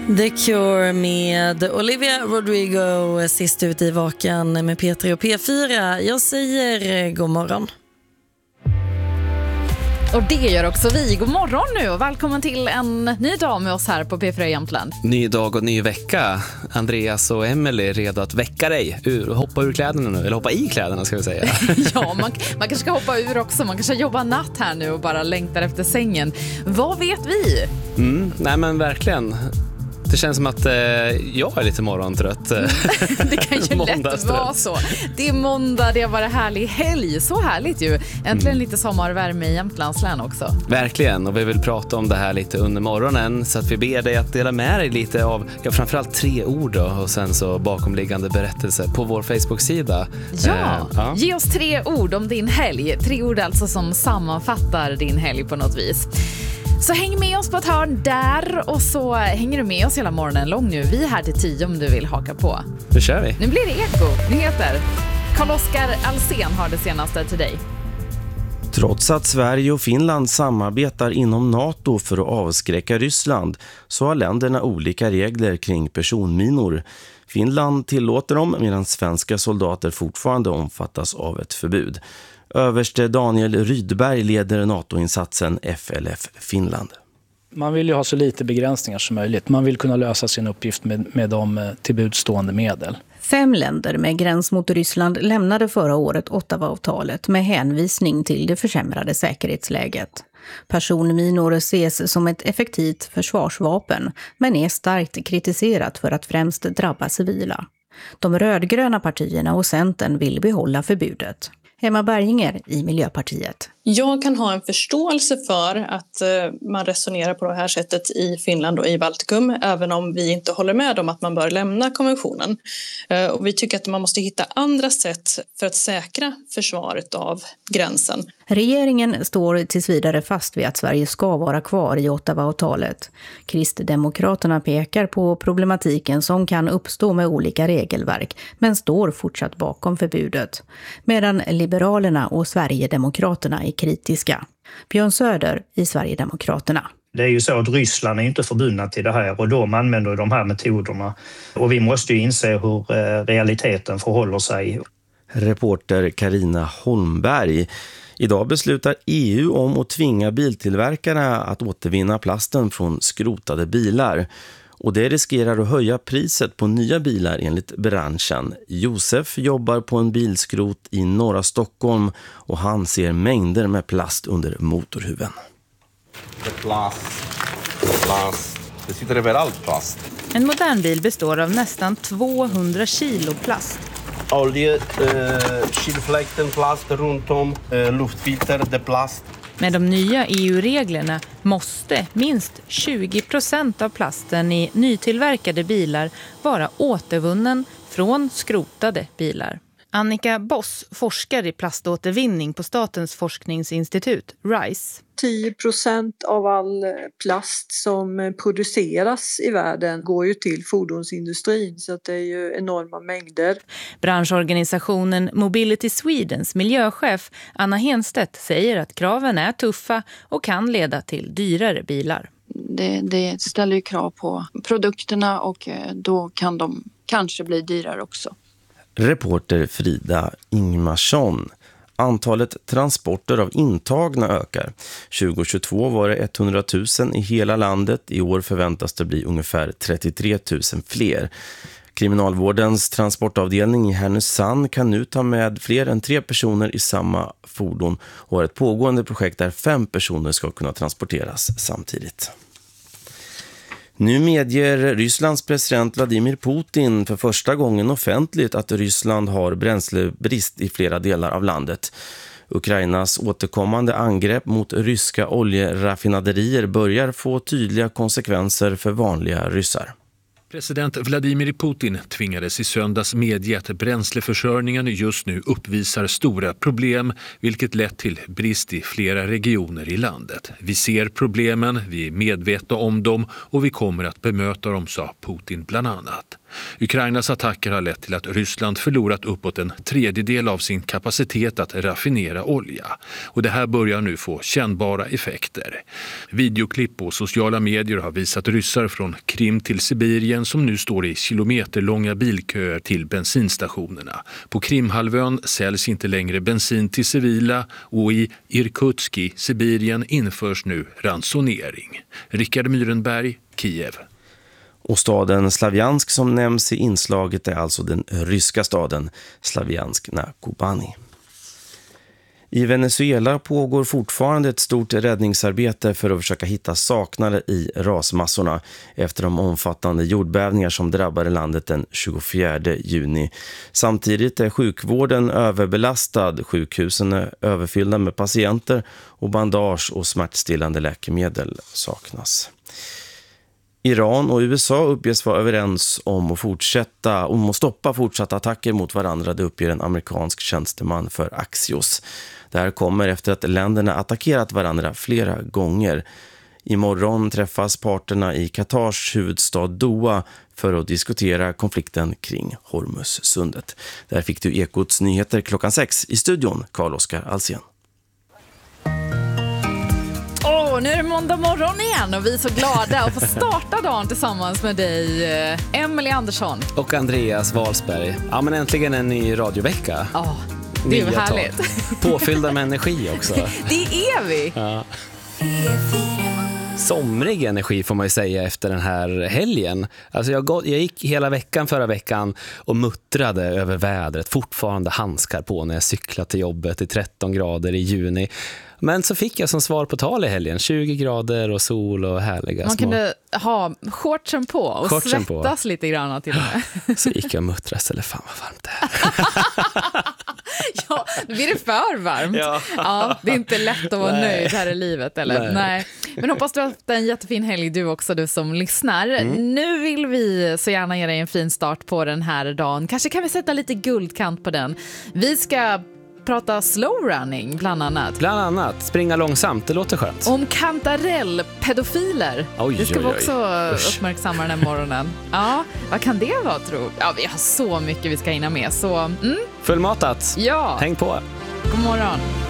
The Cure med Olivia Rodrigo sist ut i Vakan med P3 och P4. Jag säger god morgon. Och det gör också vi. God morgon nu och välkommen till en ny dag med oss här på P4 Jämtland. Ny dag och ny vecka. Andreas och Emily är redo att väcka dig. Hoppa ur kläderna nu, eller hoppa i kläderna ska vi säga. Ja, man kanske ska hoppa ur också. Man kanske jobbar natt här nu och bara längtar efter sängen. Vad vet vi? Nej men verkligen. Det känns som att jag är lite morgontrött. Det kan ju lätt vara så. Det är måndag, det har varit härlig helg. Så härligt ju. Äntligen lite sommarvärme i Jämtlands län också. Verkligen, och vi vill prata om det här lite under morgonen. Så att vi ber dig att dela med dig lite av, framförallt 3 ord då, och sen så bakomliggande berättelser på vår Facebook-sida. Ja, ge oss 3 ord om din helg. 3 ord alltså som sammanfattar din helg på något vis. Så häng med oss på ett hörn där och så hänger du med oss hela morgonen lång nu. Vi är här till 10 om du vill haka på. Nu kör vi. Nu blir det Eko-nyheter. Carl-Oskar Alsen har det senaste till dig. Trots att Sverige och Finland samarbetar inom NATO för att avskräcka Ryssland så har länderna olika regler kring personminor. Finland tillåter dem medan svenska soldater fortfarande omfattas av ett förbud. Överste Daniel Rydberg leder NATO-insatsen FLF Finland. Man vill ju ha så lite begränsningar som möjligt. Man vill kunna lösa sin uppgift med de tillbudstående medel. 5 länder med gräns mot Ryssland lämnade förra året Ottawa-avtalet med hänvisning till det försämrade säkerhetsläget. Personminor ses som ett effektivt försvarsvapen men är starkt kritiserat för att främst drabba civila. De rödgröna partierna och Centern vill behålla förbudet. Emma Berginger i Miljöpartiet. Jag kan ha en förståelse för att man resonerar på det här sättet i Finland och i Baltikum, även om vi inte håller med om att man bör lämna konventionen. Och vi tycker att man måste hitta andra sätt för att säkra försvaret av gränsen. Regeringen står tills vidare fast vid att Sverige ska vara kvar i Ottawa-avtalet. Kristdemokraterna pekar på problematiken som kan uppstå med olika regelverk, men står fortsatt bakom förbudet. Medan Liberalerna och Sverigedemokraterna är kritiska. Björn Söder i Sverigedemokraterna. Det är ju så att Ryssland är inte förbundna till det här och de använder de här metoderna. Och vi måste ju inse hur realiteten förhåller sig. Reporter Carina Holmberg. Idag beslutar EU om att tvinga biltillverkarna att återvinna plasten från skrotade bilar. Och det riskerar att höja priset på nya bilar enligt branschen. Josef jobbar på en bilskrot i norra Stockholm och han ser mängder med plast under motorhuven. Plast. Det sitter överallt plast. En modern bil består av nästan 200 kilo plast. Olje, kylfläkten, plast runt om, luftfilter, det plast. Med de nya EU-reglerna måste minst 20% av plasten i nytillverkade bilar vara återvunnen från skrotade bilar. Annika Boss forskar i plaståtervinning på Statens forskningsinstitut, RISE. 10% av all plast som produceras i världen går ju till fordonsindustrin, så att det är ju enorma mängder. Branschorganisationen Mobility Swedens miljöchef Anna Henstedt säger att kraven är tuffa och kan leda till dyrare bilar. Det ställer ju krav på produkterna och då kan de kanske bli dyrare också. Reporter Frida Ingmarsson. Antalet transporter av intagna ökar. 2022 var det 100 000 i hela landet. I år förväntas det bli ungefär 33 000 fler. Kriminalvårdens transportavdelning i Härnösand kan nu ta med fler än 3 personer i samma fordon och har ett pågående projekt där 5 personer ska kunna transporteras samtidigt. Nu medger Rysslands president Vladimir Putin för första gången offentligt att Ryssland har bränslebrist i flera delar av landet. Ukrainas återkommande angrepp mot ryska oljeraffinaderier börjar få tydliga konsekvenser för vanliga ryssar. President Vladimir Putin tvingades i söndags medge att bränsleförsörjningen just nu uppvisar stora problem, vilket lett till brist i flera regioner i landet. Vi ser problemen, vi är medvetna om dem och vi kommer att bemöta dem, sa Putin bland annat. Ukrainas attacker har lett till att Ryssland förlorat uppåt en tredjedel av sin kapacitet att raffinera olja. Och det här börjar nu få kännbara effekter. Videoklipp på sociala medier har visat ryssar från Krim till Sibirien som nu står i kilometerlånga bilköer till bensinstationerna. På Krimhalvön säljs inte längre bensin till civila och i Irkutsk i Sibirien införs nu ransonering. Rickard Myrenberg, Kiev. Och staden Slavjansk som nämns i inslaget är alltså den ryska staden Slavjansk na Kubani. I Venezuela pågår fortfarande ett stort räddningsarbete för att försöka hitta saknade i rasmassorna efter de omfattande jordbävningar som drabbade landet den 24 juni. Samtidigt är sjukvården överbelastad, sjukhusen är överfyllda med patienter och bandage och smärtstillande läkemedel saknas. Iran och USA uppges vara överens om att stoppa fortsatta attacker mot varandra, det uppger en amerikansk tjänsteman för Axios. Det här kommer efter att länderna attackerat varandra flera gånger. Imorgon träffas parterna i Katars huvudstad Doha för att diskutera konflikten kring Hormuzsundet. Där fick du Ekots nyheter 6:00 i studion, Carl-Oskar Alsen. Nu är det måndag morgon igen och vi är så glada att få starta dagen tillsammans med dig, Emily Andersson. Och Andreas Wahlsberg. Ja, men äntligen en ny radiovecka. Ja, det är härligt. Påfyllda med energi också. Det är vi. Ja. Somrig energi får man ju säga efter den här helgen. Alltså jag gick hela veckan förra veckan och muttrade över vädret. Fortfarande handskar på när jag cyklade till jobbet i 13 grader i juni. Men så fick jag som svar på tal i helgen 20 grader och sol och härliga man kunde ha shortsen på och svettas lite grann till det. Så gick jag och muttrade eller fan vad varmt det är. Ja, då blir det för varmt. Ja, det är inte lätt att vara nöjd här i livet, eller? Nej. Men hoppas du har haft en jättefin helg, du också, du som lyssnar. Nu vill vi så gärna ge dig en fin start på den här dagen. Kanske kan vi sätta lite guldkant på den. Vi ska prata slow running bland annat. Bland annat, springa långsamt, det låter skönt. Om kantarellpedofiler. Det ska vi också uppmärksamma den här morgonen. Ja, vad kan det vara, tro? Ja, vi har så mycket vi ska hinna med, så... Fullmatat. Ja. Häng på. God morgon.